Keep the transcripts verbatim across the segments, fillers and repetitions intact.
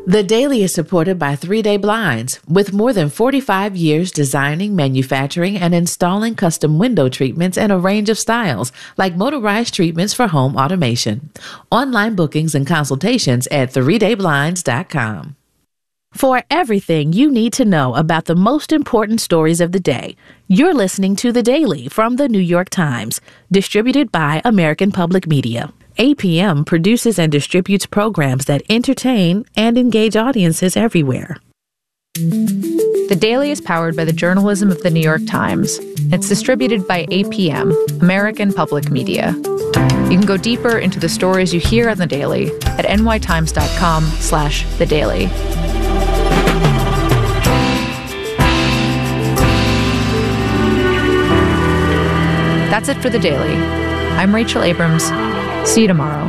The Daily is supported by three day Blinds. With more than forty-five years designing, manufacturing, and installing custom window treatments in a range of styles, like motorized treatments for home automation. Online bookings and consultations at three day blinds dot com. For everything you need to know about the most important stories of the day, you're listening to The Daily from The New York Times, distributed by American Public Media. A P M produces and distributes programs that entertain and engage audiences everywhere. The Daily is powered by the journalism of The New York Times. It's distributed by A P M, American Public Media. You can go deeper into the stories you hear on The Daily at n y times dot com slash the daily. That's it for The Daily. I'm Rachel Abrams. See you tomorrow.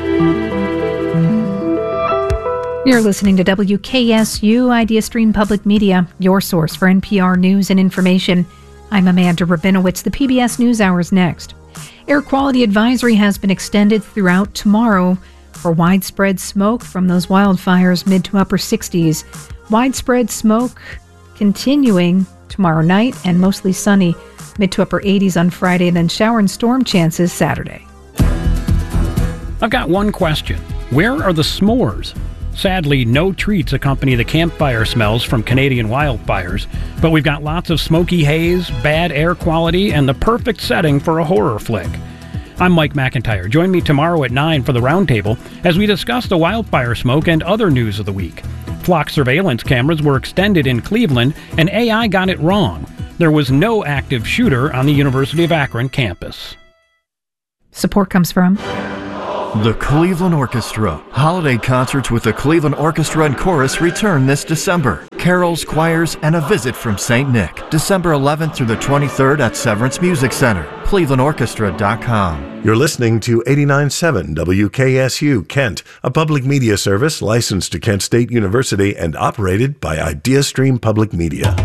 You're listening to W K S U Idea Stream Public Media, your source for N P R news and information. I'm Amanda Rabinowitz. The P B S NewsHour is next. Air quality advisory has been extended throughout tomorrow for widespread smoke from those wildfires, mid to upper sixties. Widespread smoke continuing tomorrow night and mostly sunny, mid to upper eighties on Friday, and then shower and storm chances Saturday. I've got one question. Where are the s'mores? Sadly, no treats accompany the campfire smells from Canadian wildfires, but we've got lots of smoky haze, bad air quality, and the perfect setting for a horror flick. I'm Mike McIntyre. Join me tomorrow at nine for the Roundtable as we discuss the wildfire smoke and other news of the week. Flock surveillance cameras were extended in Cleveland, and A I got it wrong. There was no active shooter on the University of Akron campus. Support comes from the Cleveland Orchestra. Holiday concerts with the Cleveland Orchestra and Chorus return this December. Carols, choirs, and a visit from Saint Nick. December eleventh through the twenty-third at Severance Music Center. cleveland orchestra dot com. You're listening to eighty-nine point seven W K S U Kent, a public media service licensed to Kent State University and operated by IdeaStream Public Media.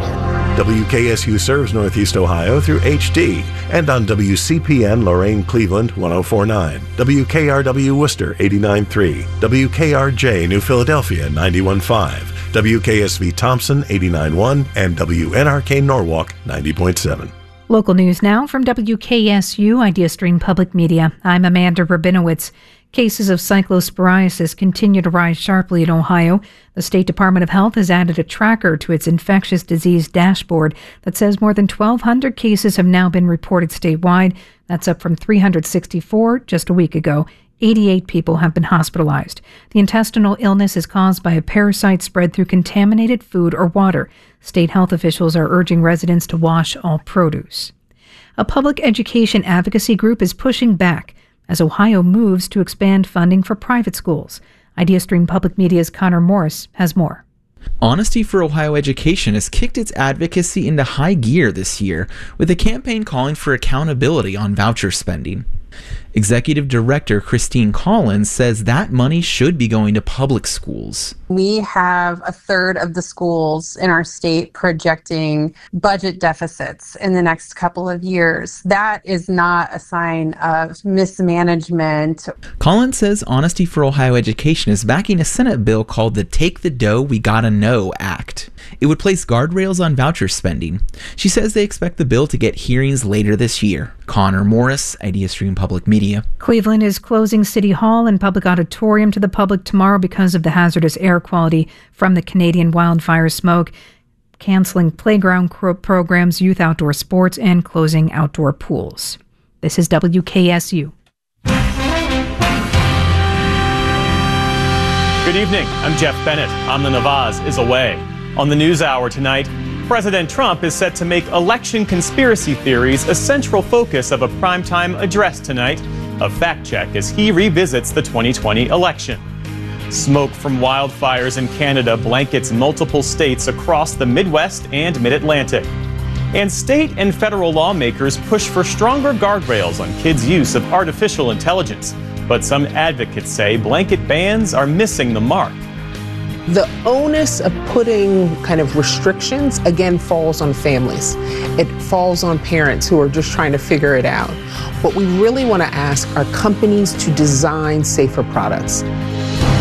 W K S U serves Northeast Ohio through H D and on W C P N Lorain Cleveland one oh four point nine, W K R W Worcester eighty-nine point three, W K R J New Philadelphia ninety-one point five, W K S V Thompson eighty-nine point one, and W N R K Norwalk ninety point seven. Local news now from W K S U Idea Stream Public Media. I'm Amanda Rabinowitz. Cases of cyclosporiasis continue to rise sharply in Ohio. The State Department of Health has added a tracker to its infectious disease dashboard that says more than twelve hundred cases have now been reported statewide. That's up from three hundred sixty-four just a week ago. eighty-eight people have been hospitalized. The intestinal illness is caused by a parasite spread through contaminated food or water. State health officials are urging residents to wash all produce. A public education advocacy group is pushing back as Ohio moves to expand funding for private schools. IdeaStream Public Media's Connor Morris has more. Honesty for Ohio Education has kicked its advocacy into high gear this year, with a campaign calling for accountability on voucher spending. Executive Director Christine Collins says that money should be going to public schools. We have a third of the schools in our state projecting budget deficits in the next couple of years. That is not a sign of mismanagement. Collins says Honesty for Ohio Education is backing a Senate bill called the Take the Dough We Gotta Know Act. It would place guardrails on voucher spending. She says they expect the bill to get hearings later this year. Connor Morris, IdeaStream Public Media. Cleveland is closing City Hall and public auditorium to the public tomorrow because of the hazardous air quality from the Canadian wildfire smoke, canceling playground programs, youth outdoor sports, and closing outdoor pools. This is W K S U. Good evening. I'm Jeff Bennett. Amna Nawaz is away. On the NewsHour tonight, President Trump is set to make election conspiracy theories a central focus of a primetime address tonight, a fact check as he revisits the twenty twenty election. Smoke from wildfires in Canada blankets multiple states across the Midwest and Mid-Atlantic. And state and federal lawmakers push for stronger guardrails on kids' use of artificial intelligence. But some advocates say blanket bans are missing the mark. The onus of putting kind of restrictions, again, falls on families. It falls on parents who are just trying to figure it out. What we really want to ask are companies to design safer products.